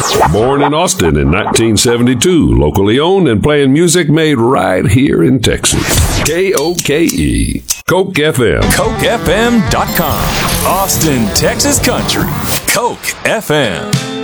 Born in Austin in 1972, locally owned and playing music made right here in Texas. KOKE, Coke FM. CokeFM.com. Austin, Texas Country. Coke FM.